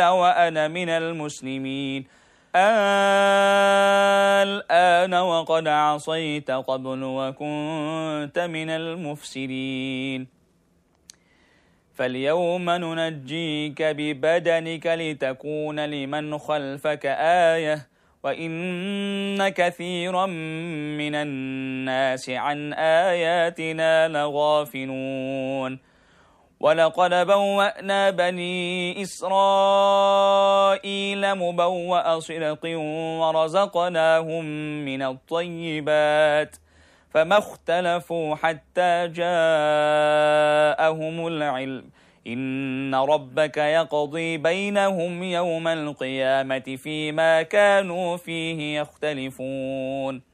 وأنا من المسلمين الآن وقد عصيت قبل وكنت من المفسدين فاليوم ننجيك ببدنك لتكون لمن خلفك آية وإن كثيرا من الناس عن آياتنا لغافلون ولقد بوأنا بني إسرائيل مبوأ صدق ورزقناهم من الطيبات فما اختلفوا حتى جاءهم العلم إن ربك يقضي بينهم يوم القيامة فيما كانوا فيه يختلفون